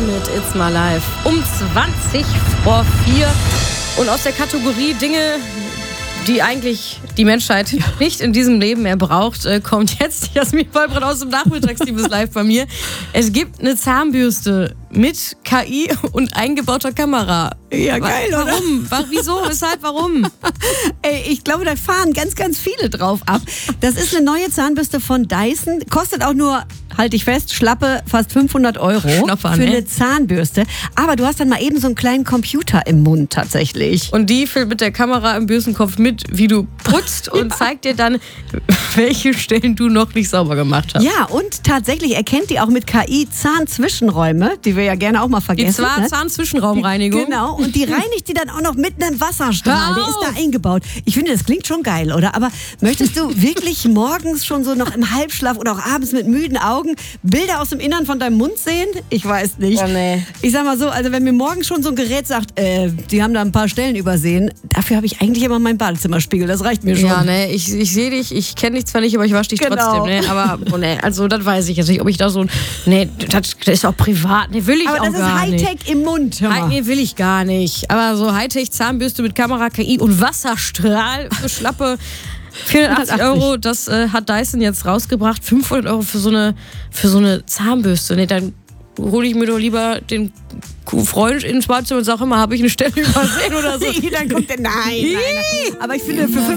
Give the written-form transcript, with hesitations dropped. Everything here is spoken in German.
mit It's My Life. Um 20 vor 4. Und aus der Kategorie Dinge, die eigentlich die Menschheit nicht in diesem Leben mehr braucht, kommt jetzt Jasmin Vollbrand aus dem Nachmittagsteam ist live bei mir. Es gibt eine Zahnbürste mit KI und eingebauter Kamera. Ja, geil, oder? Warum? Wieso? Weshalb? Warum? Ey, ich glaube, da fahren ganz, ganz viele drauf ab. Das ist eine neue Zahnbürste von Dyson. Kostet auch nur, halte ich fest, schlappe fast 500 Euro Schnapper, für ne? eine Zahnbürste. Aber du hast dann mal eben so einen kleinen Computer im Mund tatsächlich. Und die filmt mit der Kamera im Bürstenkopf mit, wie du putzt und zeigt dir dann, welche Stellen du noch nicht sauber gemacht hast. Ja, und tatsächlich erkennt die auch mit KI Zahnzwischenräume, die wir ja gerne auch mal vergessen. Die Zahnzwischenraumreinigung. Genau, und die reinigt die dann auch noch mit einem Wasserstrahl. Hör Der auf! ist da eingebaut. Ich finde, das klingt schon geil, oder? Aber möchtest du wirklich morgens schon so noch im Halbschlaf oder auch abends mit müden Augen Bilder aus dem Innern von deinem Mund sehen? Ich weiß nicht. Oh, nee. Ich sag mal so, also wenn mir morgens schon so ein Gerät sagt, die haben da ein paar Stellen übersehen, dafür habe ich eigentlich immer meinen Badezimmerspiegel. Das reicht mir schon. Ja, ne, ich sehe dich, ich kenne dich zwar nicht, aber ich wasche dich Genau. trotzdem, ne? Aber, oh, ne, also das weiß ich jetzt nicht, ob ich da so, ne, das ist auch privat, ne, will ich Aber auch das ist gar nicht. Hightech im Mund. Hör mal. Nee, will ich gar nicht. Aber so Hightech-Zahnbürste mit Kamera, KI und Wasserstrahl für schlappe 480 Euro, das hat Dyson jetzt rausgebracht. 500 Euro für so eine Zahnbürste. Nee, dann hole ich mir doch lieber den Freund ins Badezimmer und sage immer, habe ich eine Stelle übersehen oder so. Dann kommt der, nein. Aber ich finde, für